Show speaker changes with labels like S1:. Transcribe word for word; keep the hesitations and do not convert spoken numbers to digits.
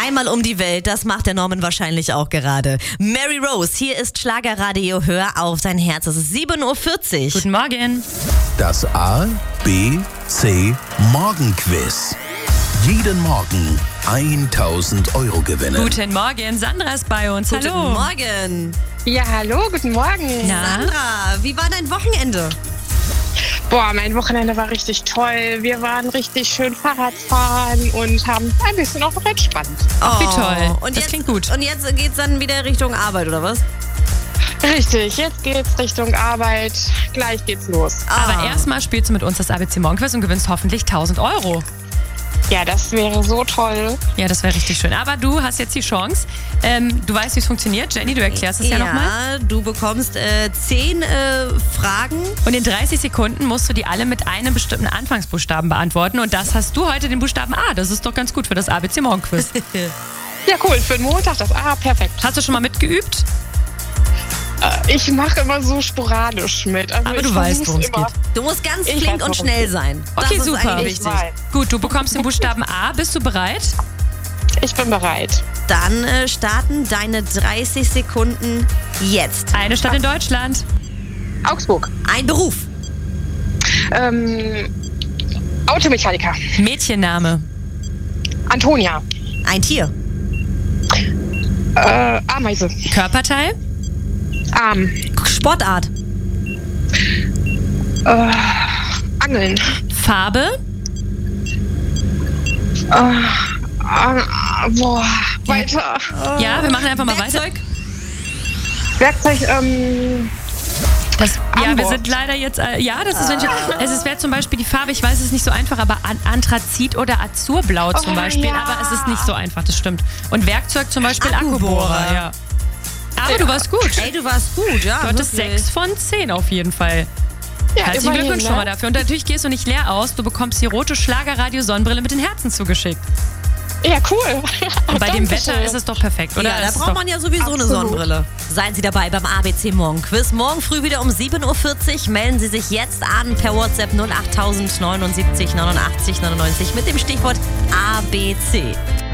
S1: Einmal um die Welt, das macht der Norman wahrscheinlich auch gerade. Mary Rose, hier ist Schlagerradio, hör auf dein Herz. Es ist sieben Uhr vierzig.
S2: Guten Morgen.
S3: Das A, B, C Morgenquiz. Jeden Morgen tausend Euro gewinnen.
S2: Guten Morgen, Sandra ist bei uns.
S1: Guten
S2: Hallo.
S1: Morgen.
S4: Ja, hallo, guten Morgen.
S2: Na?
S1: Sandra, wie war dein Wochenende?
S4: Boah, mein Wochenende war richtig toll. Wir waren richtig schön Fahrradfahren und haben ein bisschen auch noch entspannt.
S2: Ach, wie toll.
S1: Und
S2: Das
S1: jetzt,
S2: klingt gut.
S1: Und jetzt geht's dann wieder Richtung Arbeit, oder was?
S4: Richtig, jetzt geht's Richtung Arbeit. Gleich geht's los.
S2: Aber erstmal spielst du mit uns das A B C Morgenquiz und gewinnst hoffentlich tausend Euro.
S4: Ja, das wäre so toll.
S2: Ja, das wäre richtig schön. Aber du hast jetzt die Chance. Ähm, du weißt, wie es funktioniert. Jenny, du erklärst es ja, ja nochmal.
S1: Ja, du bekommst äh, zehn äh, Fragen.
S2: Und in dreißig Sekunden musst du die alle mit einem bestimmten Anfangsbuchstaben beantworten. Und das hast du heute, den Buchstaben A. Das ist doch ganz gut für das A B C Morgenquiz.
S4: Ja, cool. Für den Montag das A, perfekt.
S2: Hast du schon mal mitgeübt?
S4: Äh, Ich mache immer so sporadisch mit. Also
S2: Aber
S4: ich
S2: du weißt,
S4: versuch's
S2: worum es
S4: immer.
S2: geht.
S1: Du musst ganz
S4: Ich
S1: flink
S4: weiß,
S1: und
S4: worum
S1: schnell
S4: es
S1: sein.
S2: Okay,
S1: das ist
S2: super.
S1: eigentlich
S4: Ich
S1: wichtig.
S4: weiß.
S2: Gut, du bekommst den Buchstaben A. Bist du bereit?
S4: Ich bin bereit.
S1: Dann äh, starten deine dreißig Sekunden jetzt.
S2: Eine Stadt in Deutschland.
S4: Augsburg.
S1: Ein Beruf.
S4: Ähm, Automechaniker.
S2: Mädchenname.
S4: Antonia.
S1: Ein Tier.
S4: Äh, Ameise.
S2: Körperteil.
S4: Arm.
S1: Sportart.
S4: Äh, Angeln.
S2: Farbe.
S4: Äh, äh, boah, weiter.
S2: Ja, wir machen einfach mal
S1: Werkzeug.
S4: Werkzeug, ähm,
S2: Das, ja, wir
S4: Amboss.
S2: sind leider jetzt, äh, ja, das ist, wenn ich, es wäre zum Beispiel die Farbe, ich weiß, es ist nicht so einfach, aber An Anthrazit oder Azurblau zum
S4: Oh,
S2: Beispiel,
S4: ja.
S2: aber es ist nicht so einfach, das stimmt. Und Werkzeug zum Beispiel
S1: Akkubohrer.
S2: Akkubohrer, ja. Aber du warst gut.
S1: Ey, du warst gut, ja.
S2: Du hattest
S1: wirklich.
S2: sechs von zehn auf jeden Fall.
S4: ja,
S2: Herzlichen
S4: immerhin,
S2: Glückwunsch
S4: ne?
S2: schon mal dafür. Und natürlich gehst du nicht leer aus, du bekommst die rote Schlagerradio-Sonnenbrille mit den Herzen zugeschickt.
S4: Ja, cool.
S2: Und bei dem
S4: Dankeschön.
S2: Wetter ist es doch perfekt, oder?
S1: Ja, da
S2: Es ist
S1: braucht
S2: doch-
S1: man ja sowieso eine
S4: Absolut.
S1: Sonnenbrille. Seien Sie dabei beim A B C Morgenquiz. Morgen früh wieder um sieben Uhr vierzig. Melden Sie sich jetzt an per WhatsApp null acht neunundsiebzig neunundachtzig neunundneunzig mit dem Stichwort A B C.